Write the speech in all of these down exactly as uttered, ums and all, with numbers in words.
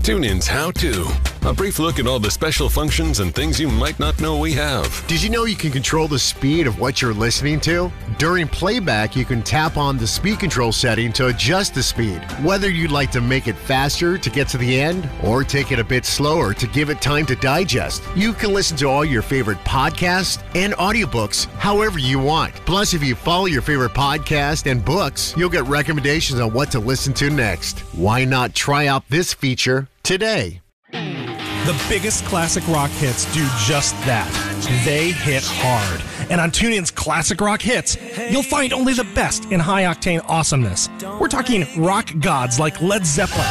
TuneIn's How To. A brief look at all the special functions and things you might not know we have. Did you know you can control the speed of what you're listening to? During playback, you can tap on the speed control setting to adjust the speed. Whether you'd like to make it faster to get to the end or take it a bit slower to give it time to digest, you can listen to all your favorite podcasts and audiobooks however you want. Plus, if you follow your favorite podcast and books, you'll get recommendations on what to listen to next. Why not try out this feature today? The biggest classic rock hits do just that. They hit hard. And on TuneIn's Classic Rock Hits, you'll find only the best in high-octane awesomeness. We're talking rock gods like Led Zeppelin,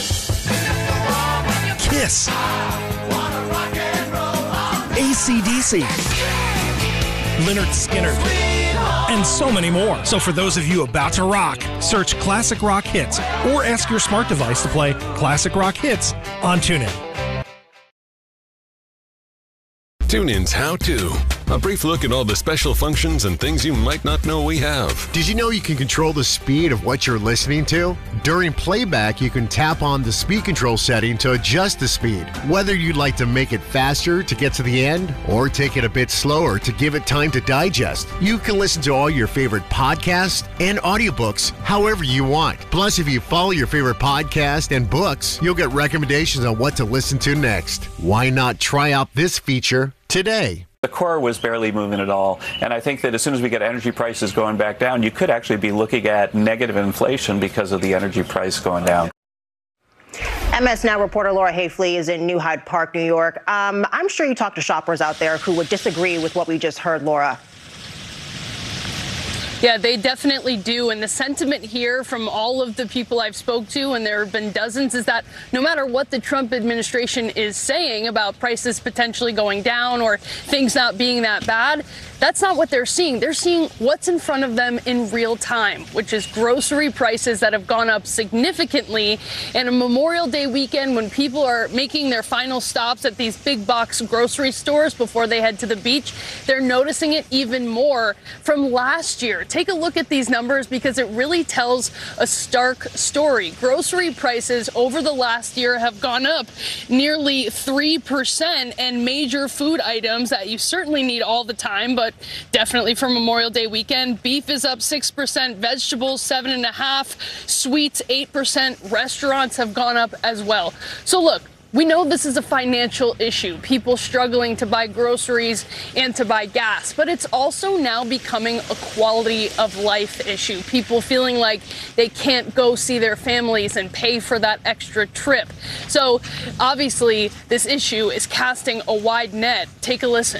Kiss, A C D C, Lynyrd Skynyrd, and so many more. So for those of you about to rock, search Classic Rock Hits or ask your smart device to play Classic Rock Hits on TuneIn. TuneIn's How To. A brief look at all the special functions and things you might not know we have. Did you know you can control the speed of what you're listening to? During playback, you can tap on the speed control setting to adjust the speed. Whether you'd like to make it faster to get to the end or take it a bit slower to give it time to digest, you can listen to all your favorite podcasts and audiobooks however you want. Plus, if you follow your favorite podcast and books, you'll get recommendations on what to listen to next. Why not try out this feature today? The core was barely moving at all, and I think that as soon as we get energy prices going back down, you could actually be looking at negative inflation because of the energy price going down. M S Now reporter Laura Hafley is in New Hyde Park, New York. Um, I'm sure you talked to shoppers out there who would disagree with what we just heard, Laura. Yeah, they definitely do. And the sentiment here from all of the people I've spoke to, and there have been dozens, is that no matter what the Trump administration is saying about prices potentially going down or things not being that bad, that's not what they're seeing. They're seeing what's in front of them in real time, which is grocery prices that have gone up significantly. And a Memorial Day weekend, when people are making their final stops at these big box grocery stores before they head to the beach, they're noticing it even more from last year. Take a look at these numbers because it really tells a stark story. Grocery prices over the last year have gone up nearly three percent, and major food items that you certainly need all the time, but definitely for Memorial Day weekend, beef is up six percent, vegetables seven and a half, sweets eight percent, restaurants have gone up as well. So look, we know this is a financial issue, people struggling to buy groceries and to buy gas, but it's also now becoming a quality of life issue. People feeling like they can't go see their families and pay for that extra trip. So obviously this issue is casting a wide net. Take a listen.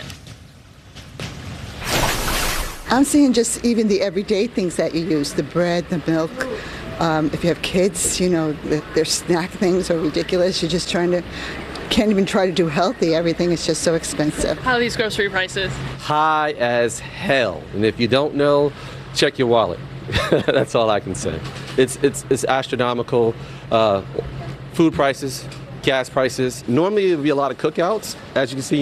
I'm seeing just even the everyday things that you use, the bread, the milk. Um, if you have kids, you know, their snack things are ridiculous. You're just trying to, can't even try to do healthy. Everything is just so expensive. How are these grocery prices? High as hell. And if you don't know, check your wallet. That's all I can say. It's, it's, it's astronomical. Uh, food prices, gas prices. Normally it would be a lot of cookouts, as you can see.